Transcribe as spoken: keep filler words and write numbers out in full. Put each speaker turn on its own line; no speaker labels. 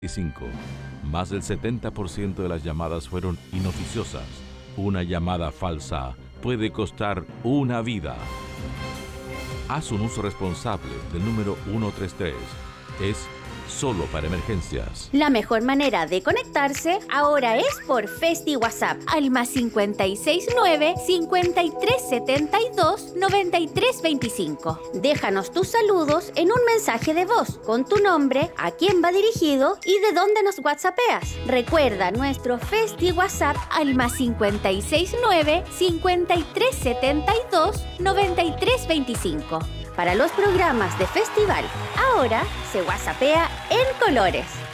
cinco. Más del setenta por ciento de las llamadas fueron inoficiosas. Una llamada falsa puede costar una vida. Haz un uso responsable del número ciento treinta y tres. Es solo para emergencias.
La mejor manera de conectarse ahora es por Festi WhatsApp al más cincuenta y seis nueve, cincuenta y tres setenta y dos, noventa y tres veinticinco. Déjanos tus saludos en un mensaje de voz con tu nombre, a quién va dirigido y de dónde nos whatsappeas. Recuerda nuestro Festi WhatsApp al más cincuenta y seis nueve, cincuenta y tres setenta y dos, noventa y tres veinticinco. Para los programas de festival, ahora se whatsappea en colores.